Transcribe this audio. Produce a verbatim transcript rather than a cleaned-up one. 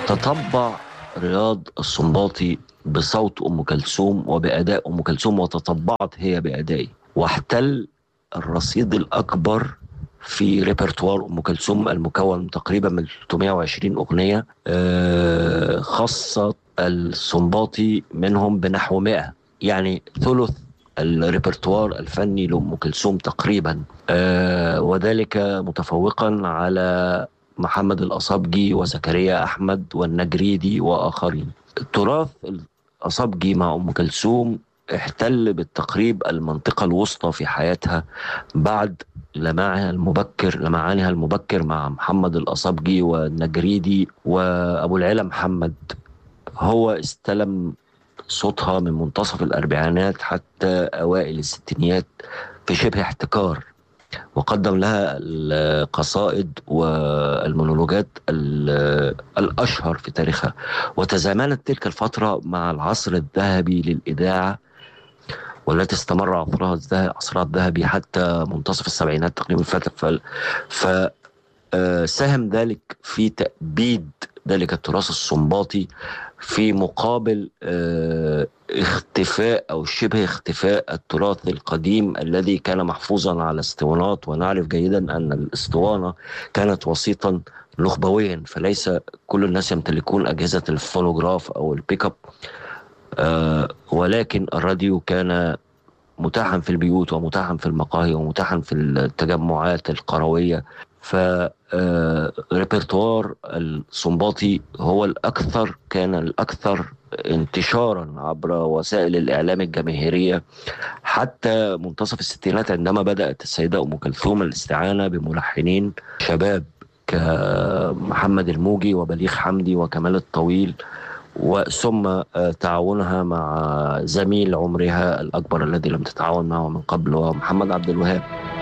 تطبع رياض السنباطي بصوت أم كلثوم وبأداء أم كلثوم، وتطبعت هي بأدائي، واحتل الرصيد الأكبر في ريperتوار أم كلثوم المكون تقريبا من ثلاثمائة وعشرين أغنية، آه، خاصة السنباطي منهم بنحو مئة، يعني ثلث الريperتوار الفني لأم كلثوم تقريبا، آه، وذلك متفوقا على محمد الأصابجي وزكريا أحمد والنجريدي وآخرين. التراث الأصابجي مع أم كلثوم احتل بالتقريب المنطقة الوسطى في حياتها بعد لماعها المبكر لمعانها المبكر مع محمد الأصابجي والنجريدي وأبو العلا محمد. هو استلم صوتها من منتصف الأربعينات حتى أوائل الستينيات في شبه احتكار، وقدم لها القصائد والمونولوجات الأشهر في تاريخها. وتزامنت تلك الفترة مع العصر الذهبي للإذاعة، والتي استمر عصرها الذهبي عصرها الذهبي حتى منتصف السبعينات تقريبا. فساهم ذلك في تأبيد ذلك التراث السنباطي في مقابل اه اختفاء أو شبه اختفاء التراث القديم الذي كان محفوظا على اسطوانات. ونعرف جيدا أن الاسطوانة كانت وسيطا نخبويا، فليس كل الناس يمتلكون أجهزة الفونوغراف أو البيك اب، اه ولكن الراديو كان متاحا في البيوت ومتاحا في المقاهي ومتاحا في التجمعات القروية. فريperتوار السنباطي هو الأكثر كان الأكثر انتشارا عبر وسائل الإعلام الجماهيرية حتى منتصف الستينات، عندما بدأت السيدة أم كلثوم الاستعانة بملحنين شباب كمحمد الموجي وبليغ حمدي وكمال الطويل، وثم تعاونها مع زميل عمرها الأكبر الذي لم تتعاون معه من قبل ومحمد عبد الوهاب.